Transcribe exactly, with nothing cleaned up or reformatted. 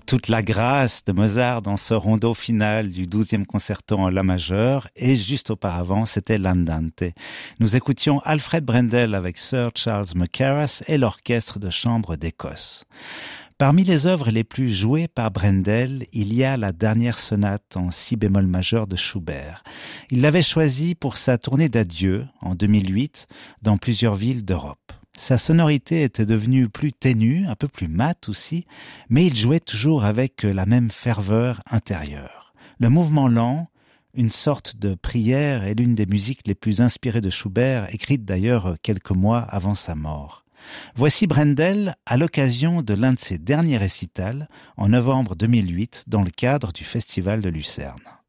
Toute la grâce de Mozart dans ce rondo final du douzième concerto en la majeur, et juste auparavant, c'était l'Andante. Nous écoutions Alfred Brendel avec Sir Charles Mackerras et l'orchestre de chambre d'Écosse. Parmi les œuvres les plus jouées par Brendel, il y a la dernière sonate en si bémol majeur de Schubert. Il l'avait choisie pour sa tournée d'adieu, en deux mille huit, dans plusieurs villes d'Europe. Sa sonorité était devenue plus ténue, un peu plus mate aussi, mais il jouait toujours avec la même ferveur intérieure. Le mouvement lent, une sorte de prière, est l'une des musiques les plus inspirées de Schubert, écrite d'ailleurs quelques mois avant sa mort. Voici Brendel à l'occasion de l'un de ses derniers récitals en novembre deux mille huit dans le cadre du Festival de Lucerne.